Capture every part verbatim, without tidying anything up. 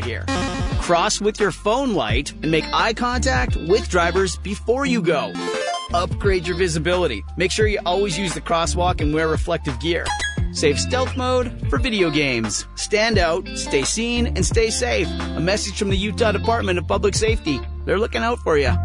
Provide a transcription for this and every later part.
here. Cross with your phone light and make eye contact with drivers before you go. Upgrade your visibility. Make sure you always use the crosswalk and wear reflective gear. Save stealth mode for video games. Stand out, stay seen, and stay safe. A message from the Utah Department of Public Safety. They're looking out for you.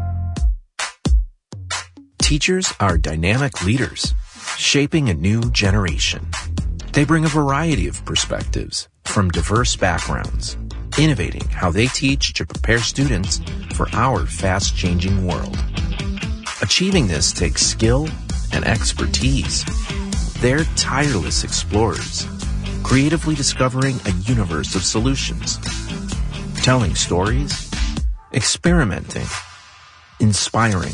Teachers are dynamic leaders, shaping a new generation. They bring a variety of perspectives from diverse backgrounds, innovating how they teach to prepare students for our fast-changing world. Achieving this takes skill and expertise. They're tireless explorers, creatively discovering a universe of solutions, telling stories, experimenting, inspiring,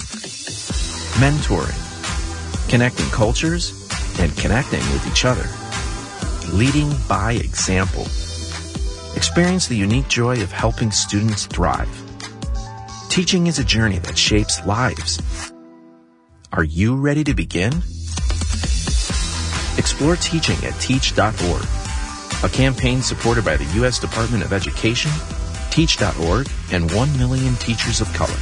mentoring, connecting cultures, and connecting with each other, leading by example. Experience the unique joy of helping students thrive. Teaching is a journey that shapes lives. Are you ready to begin? Explore teaching at teach dot org, a campaign supported by the U S Department of Education, teach dot org, and one million teachers of color.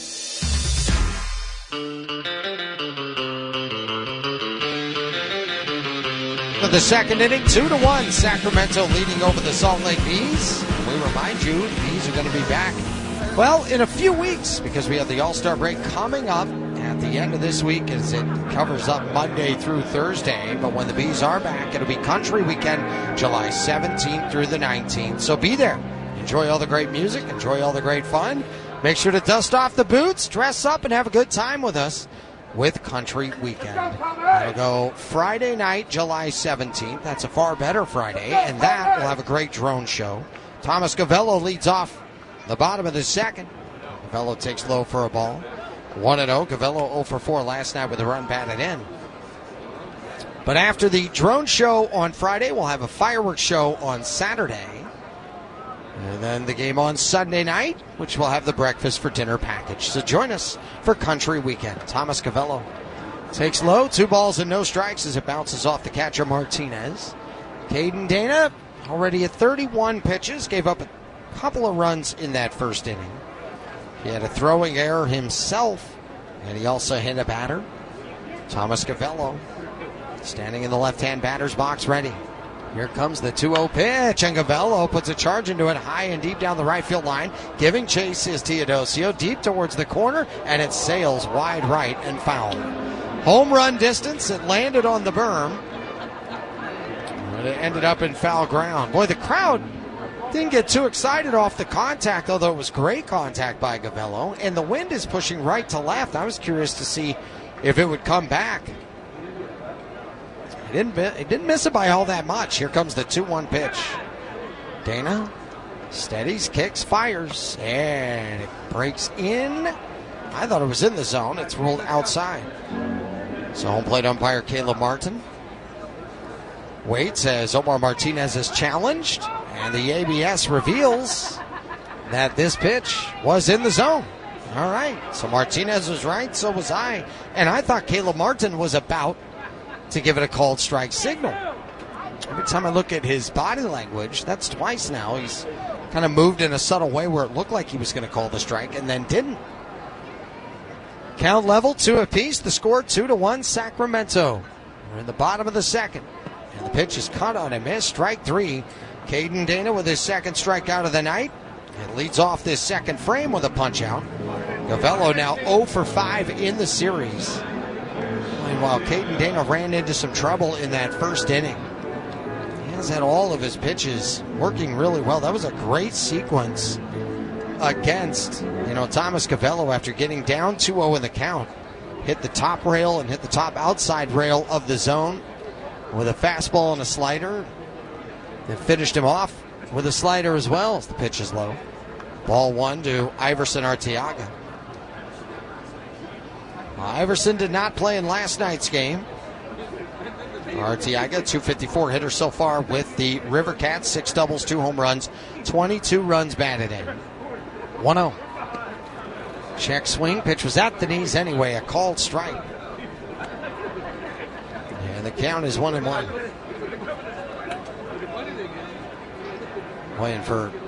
For the second inning, two to one, Sacramento leading over the Salt Lake Bees. We remind you, the Bees are going to be back, well, in a few weeks, because we have the All-Star break coming up at the end of this week as it covers up Monday through Thursday. But when the Bees are back, it'll be Country Weekend, July seventeenth through the nineteenth. So be there. Enjoy all the great music. Enjoy all the great fun. Make sure to dust off the boots, dress up, and have a good time with us with Country Weekend. That'll go Friday night, July seventeenth. That's a far better Friday. And that will have a great drone show. Thomas Gavello leads off the bottom of the second. Gavello takes low for a ball. one and oh. Gavello oh for four last night with a run batted in. But after the drone show on Friday, we'll have a fireworks show on Saturday. And then the game on Sunday night, which will have the breakfast for dinner package. So join us for Country Weekend. Thomas Gavello takes low. Two balls and no strikes as it bounces off the catcher Martinez. Caden Dana already at thirty-one pitches. Gave up a couple of runs in that first inning. He had a throwing error himself, and he also hit a batter. Thomas Gavello standing in the left-hand batter's box ready. Here comes the two oh pitch, and Gavello puts a charge into it high and deep down the right field line. Giving chase is Teodosio deep towards the corner, and it sails wide right and foul. Home run distance. It landed on the berm, but it ended up in foul ground. Boy, the crowd didn't get too excited off the contact, although it was great contact by Gavello, and the wind is pushing right to left. I was curious to see if it would come back. He didn't, he didn't miss it by all that much. Here comes the two one pitch. Dana steadies, kicks, fires, and it breaks in. I thought it was in the zone. It's ruled outside. So home plate umpire Caleb Martin waits as Omar Martinez is challenged, and the A B S reveals that this pitch was in the zone. All right, so Martinez was right, so was I. And I thought Caleb Martin was about to give it a called strike signal. Every time I look at his body language, that's twice now, he's kind of moved in a subtle way where it looked like he was going to call the strike and then didn't. Count level, two apiece. The score, two to one, Sacramento. We're in the bottom of the second. And the pitch is cut on a miss. Strike three. Caden Dana with his second strikeout of the night. It leads off this second frame with a punch out. Gavello now oh for five in the series. And while Caden Dana ran into some trouble in that first inning, he has had all of his pitches working really well. That was a great sequence against, you know, Thomas Gavello after getting down two oh in the count. Hit the top rail and hit the top outside rail of the zone with a fastball and a slider. Then finished him off with a slider as well as the pitch is low. Ball one to Iverson Arteaga. Iverson did not play in last night's game. Arteaga, two fifty-four hitter so far with the River Cats. Six doubles, two home runs, twenty-two runs batted in. one oh. Check swing. Pitch was at the knees anyway. A called strike. And the count is one and one. Playing for